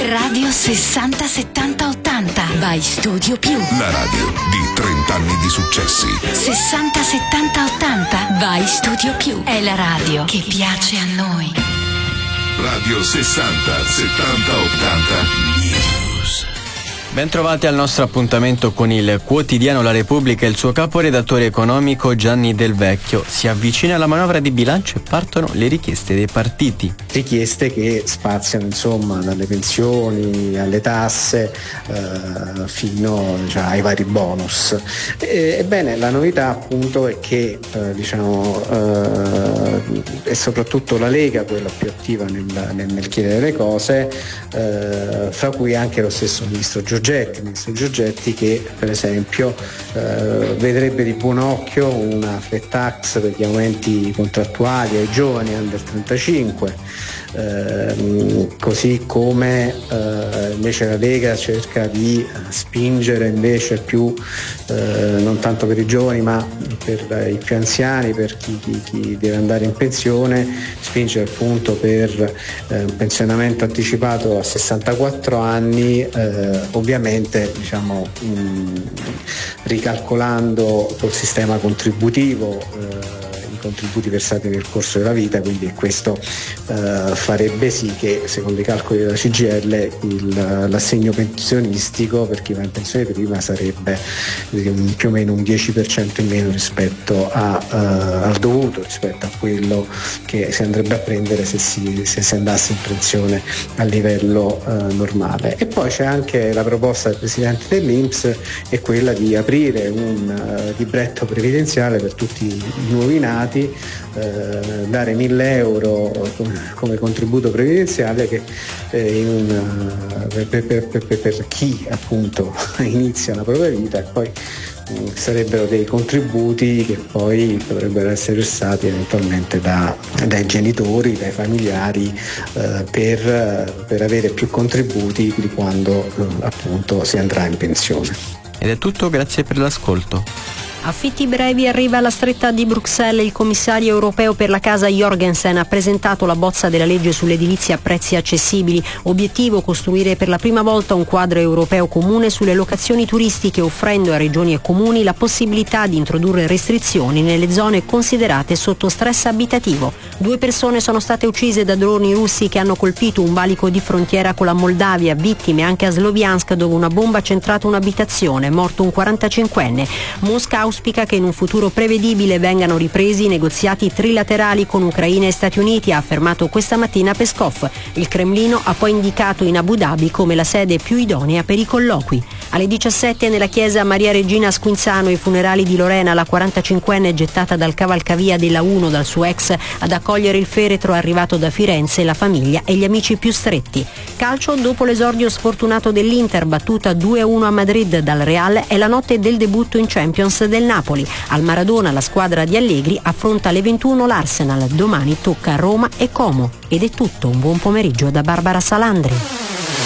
Radio 60 70 80 by Studio Più. La radio di 30 anni di successi. 60 70 80 by Studio Più. È la radio che piace a noi. Radio 60 70 80 News. Bentrovati al nostro appuntamento con il quotidiano La Repubblica e il suo caporedattore economico Gianni Del Vecchio. Si avvicina la manovra di bilancio e partono le richieste dei partiti. Richieste che spaziano insomma dalle pensioni alle tasse fino ai vari bonus. Ebbene, la novità appunto è che è soprattutto la Lega quella più attiva nel chiedere le cose, fra cui anche lo stesso ministro Giorgetti, che per esempio vedrebbe di buon occhio una flat tax per gli aumenti contrattuali ai giovani under 35, così come invece la Lega cerca di spingere invece più non tanto per i giovani ma per i più anziani, per chi deve andare in pensione, spingere appunto per un pensionamento anticipato a 64 anni, ovviamente ricalcolando col sistema contributivo i contributi versati nel corso della vita, quindi questo farebbe sì che, secondo i calcoli della CGIL, l'assegno pensionistico per chi va in pensione prima sarebbe più o meno un 10% in meno rispetto al dovuto, rispetto a quello che si andrebbe a prendere se si andasse in pensione a livello normale. E poi c'è anche la proposta del Presidente dell'INPS, è quella di aprire un libretto previdenziale per tutti i nuovi nati, dare 1.000 euro come contributo previdenziale che per chi appunto inizia la propria vita, e poi sarebbero dei contributi che poi dovrebbero essere versati eventualmente dai genitori, dai familiari, per avere più contributi di quando appunto si andrà in pensione. Ed è tutto, grazie per l'ascolto. Affitti brevi, arriva alla stretta di Bruxelles. Il commissario europeo per la casa Jorgensen ha presentato la bozza della legge sull'edilizia a prezzi accessibili. Obiettivo: costruire per la prima volta un quadro europeo comune sulle locazioni turistiche, offrendo a regioni e comuni la possibilità di introdurre restrizioni nelle zone considerate sotto stress abitativo. 2 persone sono state uccise da droni russi che hanno colpito un valico di frontiera con la Moldavia, vittime anche a Sloviansk, dove una bomba ha centrato un'abitazione, morto un 45enne. Mosca auspica che in un futuro prevedibile vengano ripresi i negoziati trilaterali con Ucraina e Stati Uniti, ha affermato questa mattina Peskov. Il Cremlino ha poi indicato in Abu Dhabi come la sede più idonea per i colloqui. Alle 17 nella chiesa Maria Regina a Squinzano i funerali di Lorena, la 45enne gettata dal cavalcavia della 1 dal suo ex, ad accogliere il feretro arrivato da Firenze, la famiglia e gli amici più stretti. Calcio, dopo l'esordio sfortunato dell'Inter, battuta 2-1 a Madrid dal Real, è la notte del debutto in Champions del Napoli. Al Maradona la squadra di Allegri affronta alle 21 l'Arsenal. Domani tocca Roma e Como. Ed è tutto, un buon pomeriggio da Barbara Salandri.